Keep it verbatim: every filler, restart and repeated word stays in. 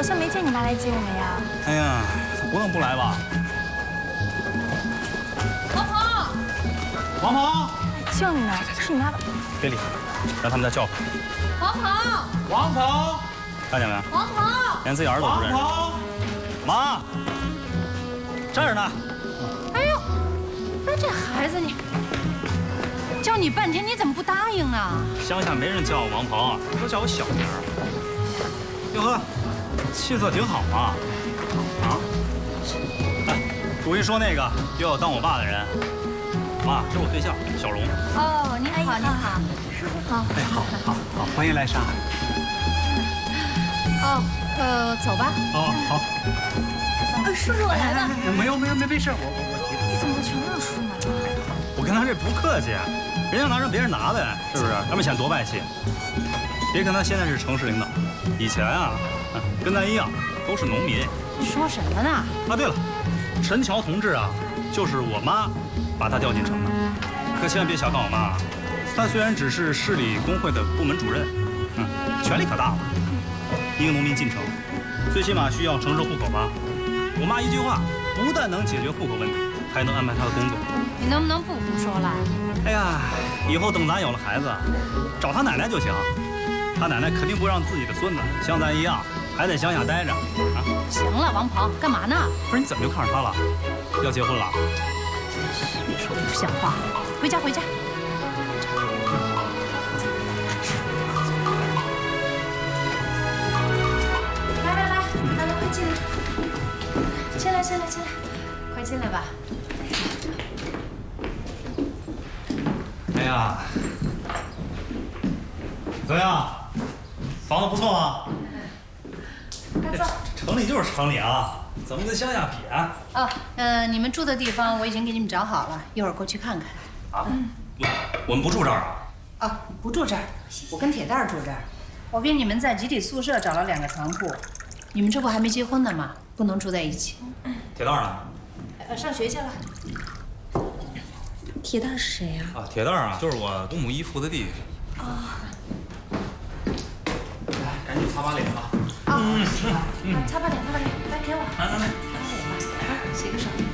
好像没见你妈来接我们呀。 哎呀，不能不来吧？ 王鹏， 王鹏， 叫你呢，是你妈吧？ 别理他，让他们再叫唤。 王鹏， 王鹏，看见没？ 王鹏， 连自己儿子都不认识。妈，这儿呢。 哎呦，不是这孩子你，叫你半天你怎么不答应呢？ 乡下没人叫我王鹏，都叫我小名儿。哟呵，气色挺好嘛。啊？哎，主一说那个又要当我爸的人，妈，这是我对象小荣。 哦，你好，你好， 师傅好。 哎，好，好，好，欢迎来上海。 哦，呃，走吧。 哦，好。 呃，叔叔我来了。 没有，没有，没没事，我我我提着。 你怎么全让叔叔拿了？ 我跟他这不客气，人家拿让别人拿呗，是不是？要不显多外气。别看他现在是城市领导，以前啊，跟咱一样都是农民。 你说什么呢？ 啊，对了，陈桥同志啊，就是我妈把他调进城的。可千万别小看我妈，她虽然只是市里工会的部门主任，嗯，权力可大了。一个农民进城，最起码需要城市户口吧？我妈一句话，不但能解决户口问题，还能安排她的工作。 你能不能不胡说了？ 哎呀，以后等咱有了孩子，找他奶奶就行。他奶奶肯定不让自己的孙子像咱一样，还在乡下待着啊！ 行了，王鹏，干嘛呢？ 不是你怎么就看上他了？要结婚了？ 别说不像话，回家回家。 来来来，来来，快进来，进来进来进来， 快进来吧。 哎呀，怎么样？房子不错吗？ 快坐。 城里就是城里啊，怎么跟乡下比啊？ 哦，呃，你们住的地方我已经给你们找好了，一会儿过去看看。 啊，我我们不住这儿啊？ 啊，不住这儿，我跟铁蛋儿住这儿。我给你们在集体宿舍找了两个床铺，你们这不还没结婚呢吗？不能住在一起。 铁蛋儿呢？ 呃，上学去了。 铁蛋是谁呀？ 啊，铁蛋儿啊，就是我同母异父的弟弟。 啊。 来，赶紧擦把脸吧。 啊， 嗯，擦把脸，擦把脸，来给我。 来来来， 洗个手。